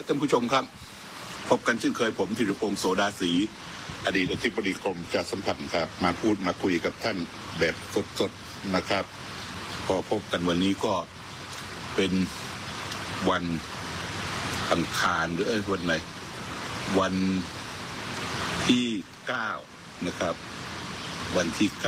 ท่านผู้ชมครับพบกันเช่นเคยผมธีรพงษ์โสดาศรีอดีตอธิบดีกรมประชาสัมพันธ์ครับมาพูดมาคุยกับท่านแบบสดๆนะครับพอพบกันวันนี้ก็เป็นวันอังคารหรือวันไหนวันที่9นะครับวันที่9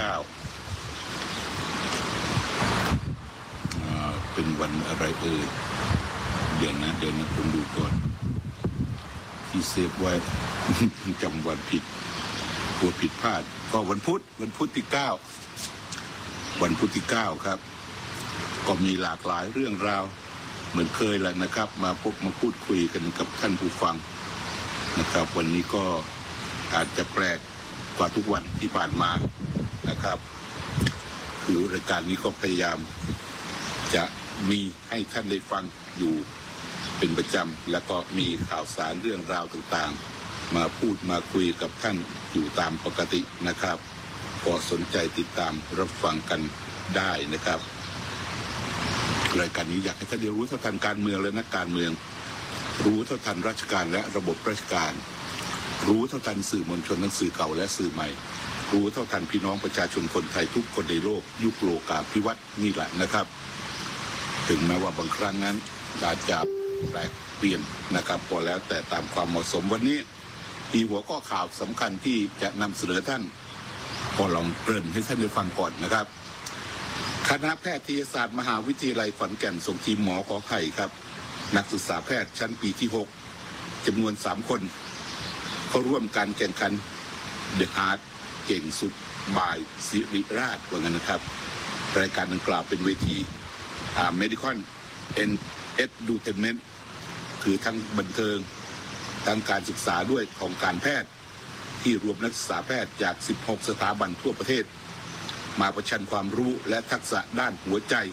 เป็นวันอะไรเดี๋ยวนะผมดูก่อนที่เซฟไว้ จำวันผิดกลัวผิดพลาดก็วันพุธที่9วันพุธที่9ครับก็มีหลากหลายเรื่องราวเหมือนเคยแหละนะครับมาพบมาพูดคุยกันกับท่านผู้ฟังนะครับวันนี้ก็อาจจะแปลกกว่าทุกวันที่ผ่านมานะครับคือรายการนี้ก็พยายามจะมีให้ท่านได้ฟังอยู่เป็นประจำแล้วก็มีข่าวสารเรื่องราวต่างๆมาพูดมาคุยกับท่านอยู่ตามปกตินะครับก็สนใจติดตามรับฟังกันได้นะครับรายการนี้อยากให้ท่านได้รู้เท่าทันการเมืองและนักการเมืองรู้เท่าทันราชการและระบบราชการรู้เท่าทันสื่อมวลชนทั้งสื่อเก่าและสื่อใหม่รู้เท่าทันพี่น้องประชาชนคนไทยทุกคนในโลกยุคโลกาภิวัตน์นี่แหละนะครับถึงแม้ว่าบางครั้งนั้นอาจจะแปลกเปลี่ยนนะครับพอแล้วแต่ตามความเหมาะสมวันนี้มีหัวข้อข่าวสำคัญที่จะนำเสนอท่านก็ลองเกริ่นให้ท่านได้ฟังก่อนนะครับคณะแพทยศาสตร์มหาวิทยาลัยขอนแก่นส่งทีมหมอขอไข่ครับนักศึกษาแพทย์ชั้นปีที่6จำนวน3คนเขาร่วมการแข่งขันเดอะฮาร์ทเก่งสุดบายศิริราชว่างั้นนะครับรายการดังกล่าวเป็นเวทีmedical entertainment คือทั้งบันเทิงทั้งการศึกษาด้วยของการแพทย์ที่รวมนักศึกษาแพทย์จาก16สถาบันทั่วประเทศมาประชันความรู้และทักษะด้านหัวใจ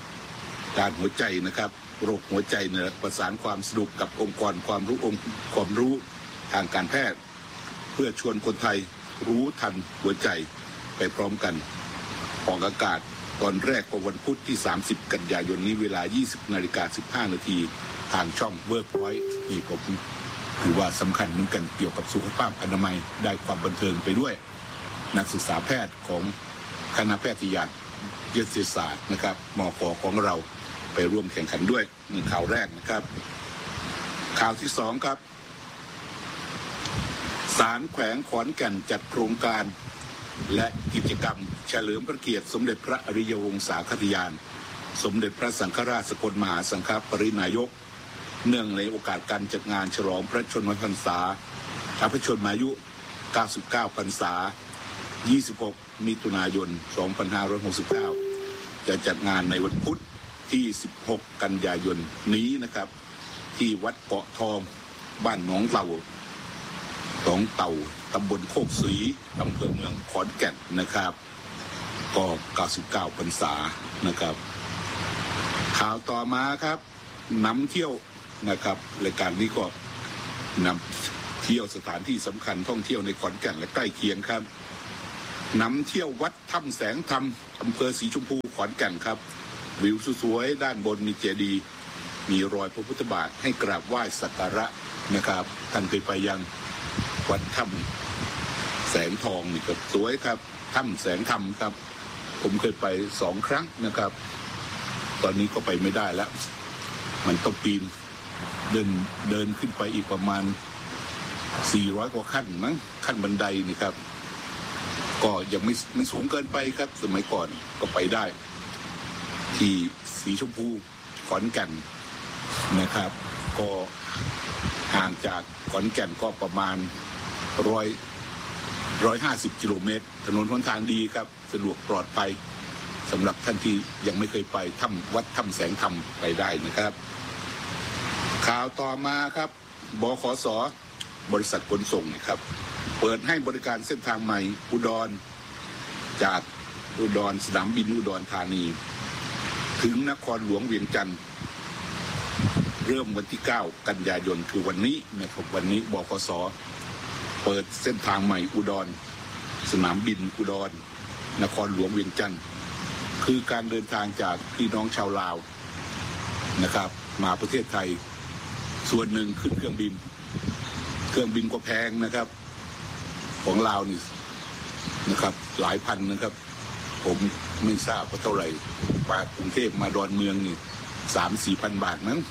นะครับโรคหัวใจเนี่ยประสานความสนุกกับองค์กรความรู้ทางการแพทย์เพื่อชวนคนไทยรู้ทันหัวใจไปพร้อมกันออกอากาศตอนแรกของวันพุธที่30กันยายนนี้เวลา 20:15 น.ทางช่อง Workpoint ที่ผมถือว่าสำคัญเหมือนกันเกี่ยวกับสุขภาพอนามัยได้ความบันเทิงไปด้วยนักศึกษาแพทย์ของคณะแพทยศาสตร์นะครับมข.ของเราไปร่วมแข่งขันด้วยนี่ข่าวแรกนะครับข่าวที่2ครับศาลแขวงขอนแก่นจัดโครงการและกิจกรรมเฉลิมพระเกียรติสมเด็จพระอริยวงศาคติยานสมเด็จพระสังฆราชสกลมหาสังฆปรินายกเนื่องในโอกาสการจัดงานฉลองพระชนมพรรษาพระชนมายุ99พรรษา26มิถุนายน2569จะจัดงานในวันพุธที่16กันยายนนี้นะครับที่วัดเกาะทองบ้านหนองเต่าตำบลโคกศรีอำเภอเมืองขอนแก่นนะครับก็99พรรษานะครับข่าวต่อมาครับนำเที่ยวนะครับรายการนี้ก็นำเที่ยวสถานที่สำคัญท่องเที่ยวในขอนแก่นและใกล้เคียงครับนำเที่ยววัดถ้ำแสงธรรมอำเภอสีชมพูขอนแก่นครับวิวสวยๆด้านบนมีเจดีย์มีรอยพระพุทธบาทให้กราบไหว้สักการะนะครับท่านเคยไปยังวัดถ้ำแสงทองนี่ก็สวยครับถ้ำแสงธรรมครับผมเคยไป2 ครั้งนะครับตอนนี้ก็ไปไม่ได้แล้วมันต้องปีนเดินขึ้นไปอีกประมาณ400 กว่าขั้นมั้งขั้นบันไดนี่ครับก็ยังไม่สูงเกินไปครับสมัยก่อนก็ไปได้ที่สีชมพูขอนแก่นนะครับก็ห่างจากขอนแก่นก็ประมาณ150 กิโลเมตรถนนหนทางดีครับสะดวกปลอดภัยสำหรับท่านที่ยังไม่เคยไปวัดถ้ำแสงธรรมไปได้นะครับข่าวต่อมาครับบขส.บริษัทขนส่งนะครับเปิดให้บริการเส้นทางใหม่อุดรจากอุดรสนามบินอุดรธานีถึงนครหลวงเวียงจันทร์เริ่มวันที่9กันยายนคือวันนี้นะครับวันนี้บขส.เปิดเส้นทางใหม่อุดรสนามบินอุดรนครหลวงเวียงจันทร์คือการเดินทางจากพี่น้องชาวลาวนะครับมาประเทศไทยส่วนหนึ่งขึ้นเครื่องบินก็แพงนะครับของลาวนี่นะครับหลายพันนะครับผมไม่ทราบว่าเท่าไหร่มากรุงเทพมาดอนเมืองนี่3-4 พันบาทนั้น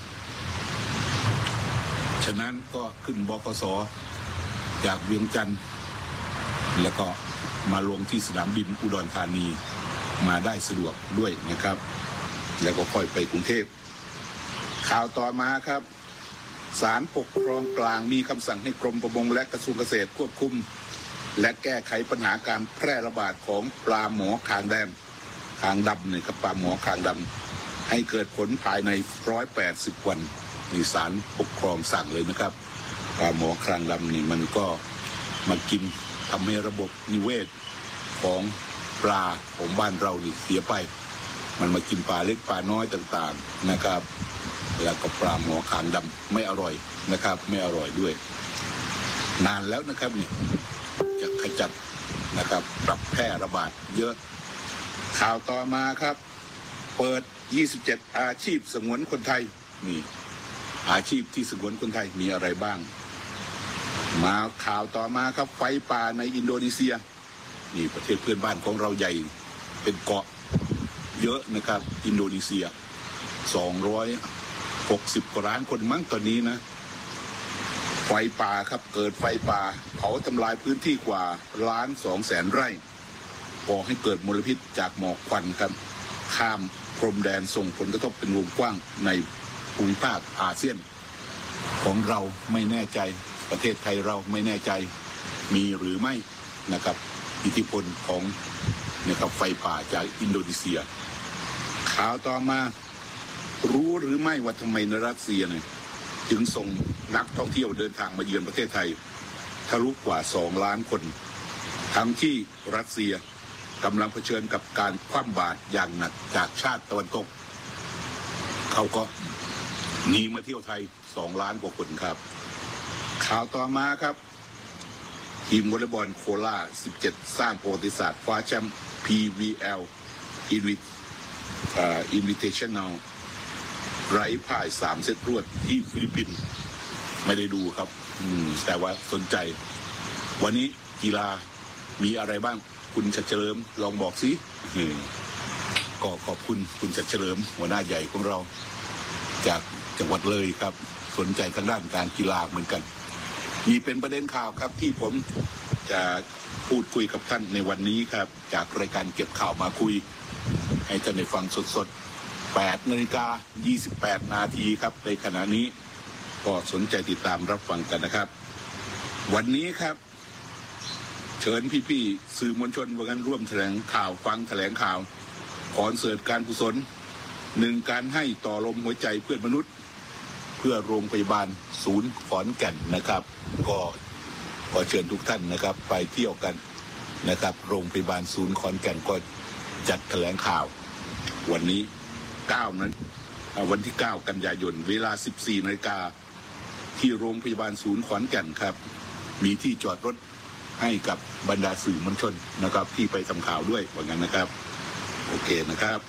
ฉะนั้นก็ขึ้นบขส.จากเวียงจันทร์แล้วก็มาลงที่สนามบินอุดรธานีมาได้สะดวกด้วยนะครับแล้วก็ค่อยไปกรุงเทพข่าวต่อมาครับศาลปกครองกลางมีคำสั่งให้กรมประมงและกระทรวงเกษตรควบคุมและแก้ไขปัญหาการแพร่ระบาดของปลาหมอคางดำเนี่ยครับปลาหมอคางดำให้เกิดผลภายใน180 วันนี่ศาลปกครองสั่งเลยนะครับปลาหมอคางดำนี่มันก็มากินทำให้ระบบนิเวศของปลาของบ้านเรานี่เสียไปมันมากินปลาเล็กปลาน้อยต่างๆนะครับแล้วก็ปลาหมอคางดำไม่อร่อยนะครับไม่อร่อยด้วยนานแล้วนะครับนี่จะขจัดนะครับปรับแพร่ระบาดเยอะข่าวต่อมาครับเปิด27อาชีพสงวนคนไทยนี่อาชีพที่สงวนคนไทยมีอะไรบ้างมาข่าวต่อมาครับไฟป่าในอินโดนีเซียนี่ประเทศเพื่อนบ้านของเราใหญ่เป็นเกาะเยอะนะครับอินโดนีเซีย260 กว่าล้านคนมั้งตอนนี้นะไฟป่าครับเกิดไฟป่าเผาทำลายพื้นที่กว่า1,200,000 ไร่ก่อให้เกิดมลพิษจากหมอกควันครับข้ามพรมแดนส่งผลกระทบเป็นวงกว้างในภูมิภาคอาเซียนของเราไม่แน่ใจประเทศไทยเราไม่แน่ใจมีหรือไม่นะครับอิทธิพลของนะครับไฟป่าจากอินโดนีเซียข่าวต่อมารู้หรือไม่ว่าทำไมในรัสเซียเนี่ยจึงส่งนักท่องเที่ยวเดินทางมาเยือนประเทศไทยทะลุกว่า2 ล้านคนทั้งที่รัสเซียกำลังเผชิญกับการคว่ำบาตรอย่างหนักจากชาติตะวันตกเขาก็หนีมาเที่ยวไทย2 ล้านกว่าคนครับข่าวต่อมาครับทีมวอลเลย์บอลโคราช17สร้างประวัติศาสตร์คว้าแชมป์ PVL Invitational ไร้พ่าย3 เซตรวดที่ฟิลิปปินส์ไม่ได้ดูครับแต่ว่าสนใจวันนี้กีฬามีอะไรบ้างคุณชัดเฉลิมลองบอกสิก็ขอบคุณคุณชัดเฉลิมหัวหน้าใหญ่ของเราจากจังหวัดเลยครับสนใจทางด้านการกีฬาเหมือนกันมีเป็นประเด็นข่าวครับที่ผมจะพูดคุยกับท่านในวันนี้ครับจากรายการเก็บข่าวมาคุยให้ท่านได้ฟังสดๆ8:28 นาทีครับในขณะนี้ก็สนใจติดตามรับฟังกันนะครับวันนี้ครับเชิญพี่ๆสื่อมวลชนว่ากันร่วมแถลงข่าวฟังแถลงข่าวคอนเสิร์ตการกุศล1การให้ต่อลมหัวใจเพื่อนมนุษย์เพื่อโรงพยาบาลศูนย์ขอนแก่นนะครับก็ขอเชิญทุกท่านนะครับไปเที่ยวกันนะครับโรงพยาบาลศูนย์ขอนแก่นก็จัดแถลงข่าววันนี้วันที่ 9 กันยายนเวลา 14 นาฬิกาที่โรงพยาบาลศูนย์ขอนแก่นครับมีที่จอดรถให้กับบรรดาสื่อมวลชนนะครับที่ไปทำข่าวด้วยว่างั้นนะครับโอเคนะครับ